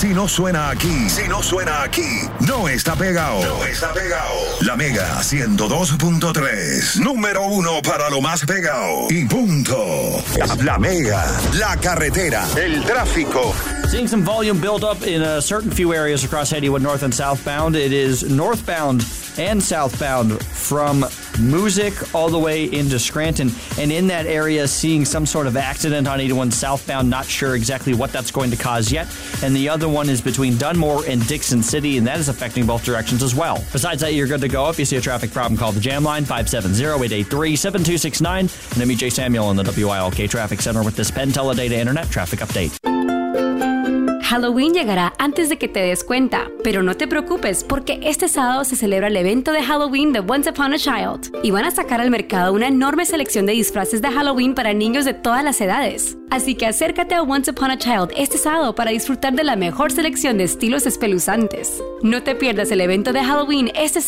Si no suena aquí, no está pegado. No está pegado. La Mega 102.3. Número 1 para lo más pegado. Y punto. La Mega, la carretera, el tráfico. Seeing some volume build up in a certain few areas across 81 north and southbound. It is northbound and southbound from Music all the way into Scranton. And in that area, seeing some sort of accident on 81 southbound. Not sure exactly what that's going to cause yet. And the other one is between Dunmore and Dixon City, and that is affecting both directions as well. Besides that, you're good to go. If you see a traffic problem, call the Jam Line, 570-883-7269. And I'm EJ Samuel in the WILK Traffic Center with this Penn Teledata Internet Traffic Update. Halloween llegará antes de que te des cuenta, pero no te preocupes porque este sábado se celebra el evento de Halloween de Once Upon a Child y van a sacar al mercado una enorme selección de disfraces de Halloween para niños de todas las edades. Así que acércate a Once Upon a Child este sábado para disfrutar de la mejor selección de estilos espeluznantes. No te pierdas el evento de Halloween este